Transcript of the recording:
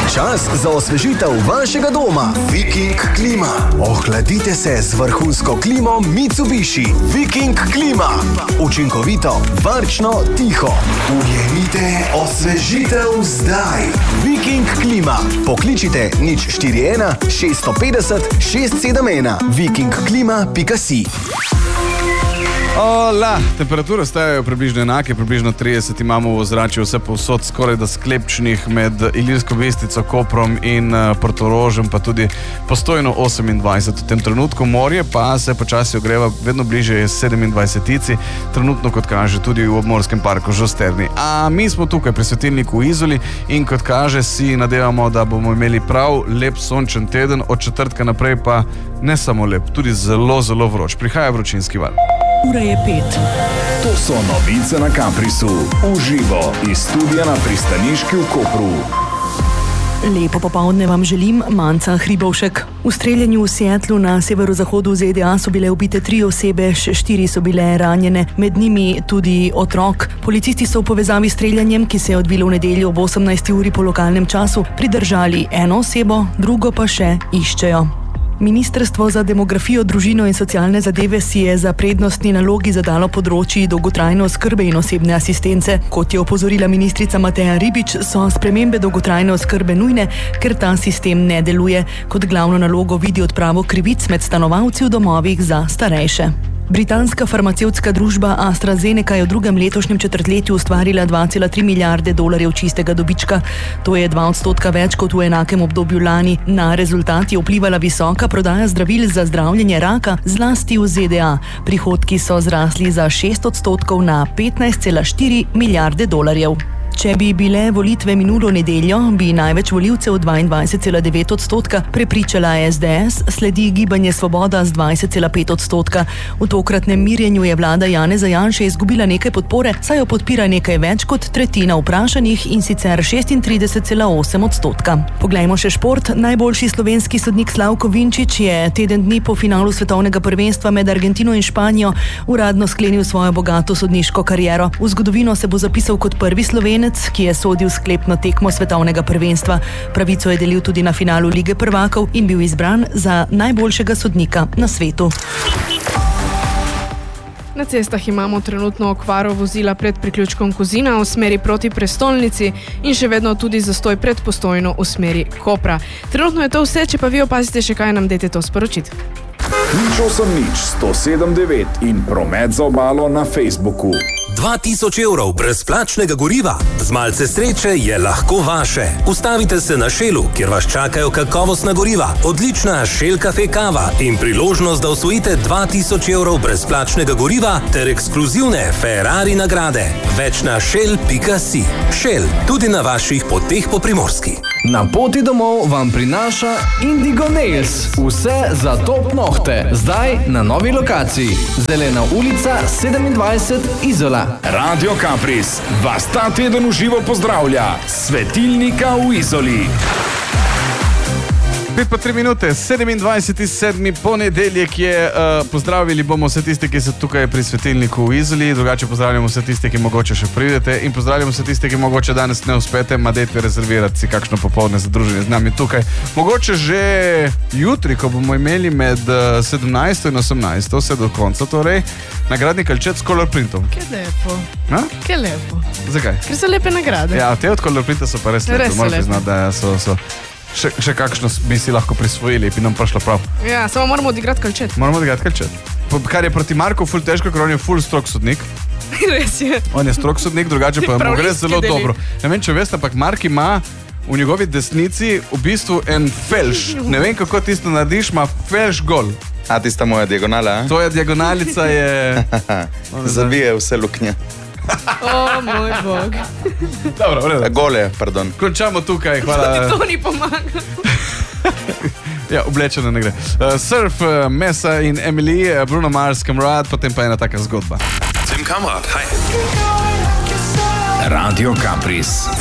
Čas za osvežitev vašega doma. Viking klima. Ohladite se z vrhunsko klimo Mitsubishi. Viking klima. Učinkovito, varčno, tiho. Ujemite osvežitev zdaj. Viking klima. Pokličite 041 650 671. vikingklima.si. Ola, temperature stajajo približno enake, približno 30 imamo v ozračju vse povsod, skoraj da sklepčnih med Ilirsko Bistrico, Koprom in Portorožem, pa tudi Postojno 28. V tem trenutku morje pa se počasi ogreva vedno bliže 27. Trenutno, kot kaže, tudi v obmorskem parku Žosterni. A mi smo tukaj pri svetilniku v Izoli in kot kaže si nadevamo, da bomo imeli prav lep sončen teden, od četrtka naprej pa ne samo lep, tudi zelo, zelo vroč. Prihaja vročinski val. Ura je 5. To so novice na Kamprisu. Uživo iz studia na pristaniški v Kopru. Lepo popoldne vam želim, Manca Hribovšek. V streljanju v Seattlu na severozahodu ZDA so bile ubite 3 osebe, 4 so bile ranjene, med njimi tudi otrok. Policisti so v povezavi s streljanjem, ki se je odvilo v nedeljo ob 18. uri po lokalnem času, pridržali 1 osebo, drugo pa še iščejo. Ministrstvo za demografijo, družino in socialne zadeve si je za prednostni nalogi zadalo področji dolgotrajne oskrbe in osebne asistence. Kot je opozorila ministrica Mateja Ribič, so spremembe dolgotrajne oskrbe nujne, ker ta sistem ne deluje. Kot glavno nalogo vidi odpravo krivic med stanovalci v domovih za starejše. Britanska farmacevtska družba AstraZeneca je v drugem letošnjem četrtletju ustvarila 2,3 milijarde dolarjev čistega dobička. To je 2% več kot v enakem obdobju lani. Na rezultat je vplivala visoka prodaja zdravil za zdravljenje raka, zlasti v ZDA. Prihodki so zrasli za 6% na 15,4 milijarde dolarjev. Če bi bile volitve minulo nedeljo, bi največ volivcev 22,9% prepričala SDS, sledi Gibanje Svoboda z 20,5%. V tokratnem mirjenju je vlada Janeza Janše izgubila nekaj podpore, saj jo podpira nekaj več kot tretjina vprašanih, in sicer 36,8%. Poglejmo še šport. Najboljši slovenski sodnik Slavko Vinčić je teden dni po finalu svetovnega prvenstva med Argentino in Španijo uradno sklenil svojo bogato sodniško kariero. V zgodovino se bo zapisal kot prvi Slovenec, ki je sodil sklepno tekmo svetovnega prvenstva. Pravico je delil tudi na finalu Lige prvakov in bil izbran za najboljšega sodnika na svetu. Na cestah imamo trenutno okvaro vozila pred priključkom Kozina v smeri proti prestolnici in še vedno tudi zastoj pred Postojno v smeri Kopra. Trenutno je to vse, če pa vi opazite še kaj, nam dajte to sporočiti. 080 in promet za obalo na Facebooku. 2000 evrov brezplačnega goriva. Z malce sreče je lahko vaše. Ustavite se na Shellu, kjer vas čakajo kakovostna goriva, odlična Shell Cafe kava in priložnost, da osvojite 2000 evrov brezplačnega goriva ter ekskluzivne Ferrari nagrade. Več na shell.si. Shell, tudi na vaših poteh po Primorski. Na poti domov vam prinaša Indigo Nails. Vse za top nohte. Zdaj na novi lokaciji. Zelena ulica 27 Izola. Radio Kampris vas ta teden v živo pozdravlja. Svetilnika v Izoli. 5:03, 27.7. ponedeljek je. Pozdravili bomo vse tiste, ki so tukaj pri svetilniku v Izoli, drugače pozdravljamo vse tiste, ki mogoče še pridete, in pozdravljamo vse tiste, ki mogoče danes ne uspete, ma dejte rezervirati si kakšno popoldne za druženje z nami tukaj. Mogoče že jutri, ko bomo imeli med 17. in 18. vse do konca, torej nagradni kalčet s color printom. Kje lepo. Ha? Kje lepo. Zakaj? Ker so lepe nagrade. Ja, te od color printa so pa res lepe. Moram priznati, da so. Še kakšno bi si lahko prisvojili, bi nam prišlo prav. Ja, samo moramo odigrati kalčet. Kar je proti Marku ful težko, ker on je ful strog sodnik. Res je. On je strog sodnik, drugače pa mu gre zelo dobro. Ne vem, če veste, ampak Mark ima v njegovi desnici v bistvu en felš. Ne vem, kako tisto narediš, ima felš gol. A tista moja diagonala, To je diagonalica, je... Zabije vse luknje. O, moj bog. Dobro, v redu. Gole, pardon. Končamo tukaj, hvala. Tudi to ni pomaga. Ja, oblečeno ne gre. Surf, Mesa in Emily, Bruno Mars, Kamrad, potem pa ena taka zgodba. Tim Kamrad, hi. Radio Kampris.